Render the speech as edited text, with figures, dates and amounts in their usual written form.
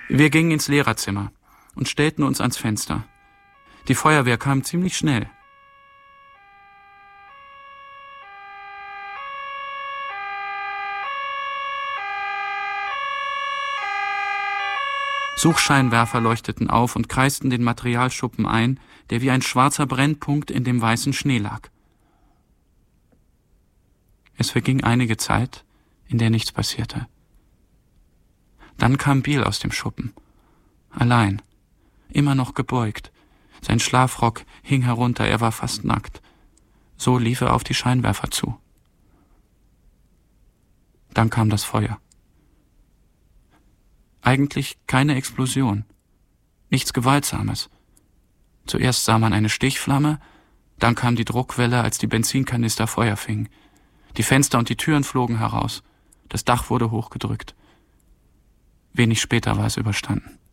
Wir gingen ins Lehrerzimmer und stellten uns ans Fenster. Die Feuerwehr kam ziemlich schnell. Suchscheinwerfer leuchteten auf und kreisten den Materialschuppen ein, der wie ein schwarzer Brennpunkt in dem weißen Schnee lag. Es verging einige Zeit, in der nichts passierte. Dann kam Biel aus dem Schuppen. Allein, immer noch gebeugt. Sein Schlafrock hing herunter, er war fast nackt. So lief er auf die Scheinwerfer zu. Dann kam das Feuer. Eigentlich keine Explosion, nichts Gewaltsames. Zuerst sah man eine Stichflamme, dann kam die Druckwelle, als die Benzinkanister Feuer fingen. Die Fenster und die Türen flogen heraus, das Dach wurde hochgedrückt. Wenig später war es überstanden.